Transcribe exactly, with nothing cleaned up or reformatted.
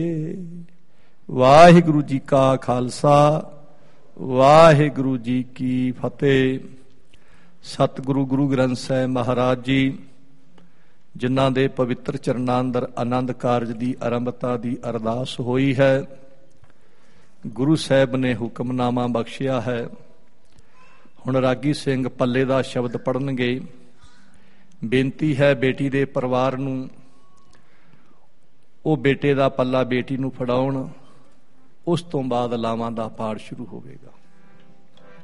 ਵਾਹਿਗੁਰੂ ਜੀ ਕਾ ਖਾਲਸਾ, ਵਾਹਿਗੁਰੂ ਜੀ ਕੀ ਫਤਿਹ। ਸਤਿਗੁਰੂ ਗੁਰੂ ਗ੍ਰੰਥ ਸਾਹਿਬ ਮਹਾਰਾਜ ਜੀ, ਜਿਨ੍ਹਾਂ ਦੇ ਪਵਿੱਤਰ ਚਰਨਾਂ ਅੰਦਰ ਆਨੰਦ ਕਾਰਜ ਦੀ ਆਰੰਭਤਾ ਦੀ ਅਰਦਾਸ ਹੋਈ ਹੈ, ਗੁਰੂ ਸਾਹਿਬ ਨੇ ਹੁਕਮਨਾਮਾ ਬਖਸ਼ਿਆ ਹੈ। ਹੁਣ ਰਾਗੀ ਸਿੰਘ ਪੱਲੇ ਦਾ ਸ਼ਬਦ ਪੜ੍ਹਨਗੇ। ਬੇਨਤੀ ਹੈ ਬੇਟੀ ਦੇ ਪਰਿਵਾਰ ਨੂੰ, ਉਹ ਬੇਟੇ ਦਾ ਪੱਲਾ ਬੇਟੀ ਨੂੰ ਫੜਾਉਣ। ਉਸ ਤੋਂ ਬਾਅਦ ਲਾਵਾਂ ਦਾ ਪਾਠ ਸ਼ੁਰੂ ਹੋਵੇਗਾ।